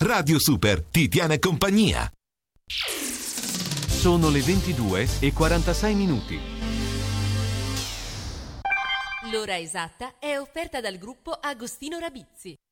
Radio Super ti tiene compagnia. Sono le 22:46. L'ora esatta è offerta dal gruppo Agostino Rabizzi.